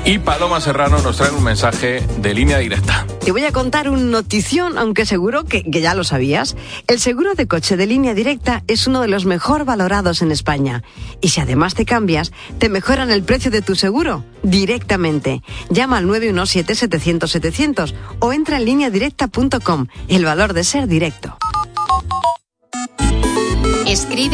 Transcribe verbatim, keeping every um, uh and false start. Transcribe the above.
Y Paloma Serrano nos trae un mensaje de Línea Directa. Te voy a contar una notición, aunque seguro que, que ya lo sabías. El seguro de coche de Línea Directa es uno de los mejor valorados en España. Y si además te cambias, te mejoran el precio de tu seguro directamente. Llama al nueve uno siete, setecientos, setecientos o entra en línea directa punto com. El valor de ser directo. Escribe